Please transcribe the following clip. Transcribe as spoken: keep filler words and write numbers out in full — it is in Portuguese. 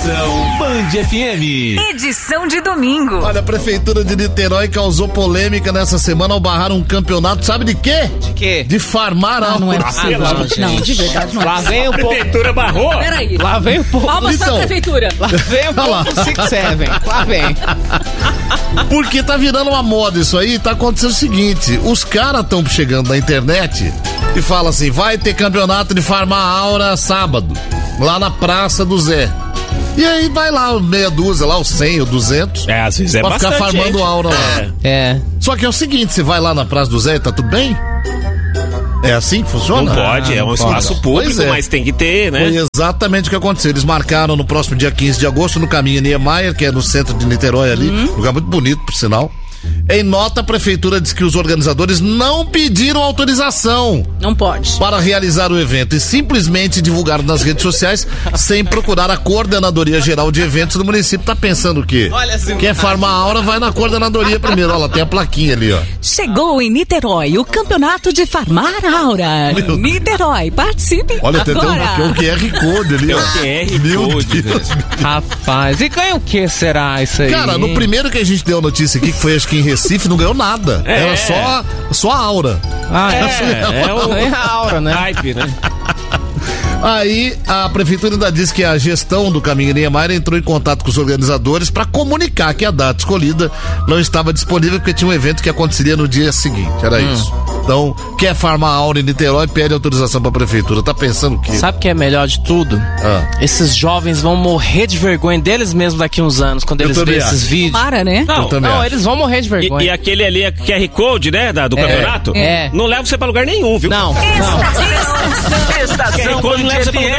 Estação Band F M. Edição de domingo. Olha, a Prefeitura de Niterói causou polêmica nessa semana ao barrar um campeonato, sabe de quê? De quê? De farmar Não, não é álcool. possível, não, gente. Não, de verdade não é. Lá vem o povo. Prefeitura barrou? Peraí. Lá vem o povo. Palmas Então. pra prefeitura. Lá vem o Olha lá. povo do Six Seven. Lá vem. Porque tá virando uma moda isso aí, tá acontecendo o seguinte, os caras estão chegando na internet e falam assim, vai ter campeonato de farmar aura sábado, lá na Praça do Zé. E aí vai lá, meia dúzia, lá, os cem ou duzentos, É, às vezes é pra bastante, ficar farmando gente. aura lá. É. Só que é o seguinte, você vai lá na Praça do Zé e tá tudo bem? É assim que funciona? Não pode, é um Não espaço pode. público, Pois é. mas tem que ter, né? Foi exatamente o que aconteceu. Eles marcaram no próximo dia quinze de agosto, no caminho Niemeyer, que é no centro de Niterói ali, lugar muito bonito, por sinal. Em nota, a prefeitura diz que os organizadores não pediram autorização Não pode. para realizar o evento e simplesmente divulgaram nas redes sociais sem procurar a coordenadoria geral de eventos do município. Tá pensando o quê? Olha assim. Quer farmar a aura, vai na coordenadoria primeiro. Olha lá, tem a plaquinha ali, ó. Chegou em Niterói o campeonato de farmar aura. Niterói, participe Olha, tem até agora. um, um Q R Code ali, ó. Q R Meu Code, Deus. Rapaz, e ganha o que será isso aí? Cara, no primeiro que a gente deu a notícia aqui, que foi acho que em Recife, não ganhou nada. É. Era só, só a aura. Ah, É, é, é o é a aura, né? hype, né? Aí a prefeitura ainda diz que a gestão do Caminho Niemeyer entrou em contato com os organizadores para comunicar que a data escolhida não estava disponível porque tinha um evento que aconteceria no dia seguinte. Era Hum. isso. Então, quer farmar aura em Niterói, pede autorização para a prefeitura. Tá pensando o quê? Sabe o que é melhor de tudo? Ah. Esses jovens vão morrer de vergonha deles mesmos daqui a uns anos, quando Eu eles também verem esses acho. vídeos. Para, né? Eu Não, também Não, acho. eles vão morrer de e, vergonha. e aquele ali é Q R Code, né, da, do É, campeonato? é. Não leva você pra lugar nenhum, viu? Não, não. Q R Code não leva você pra lugar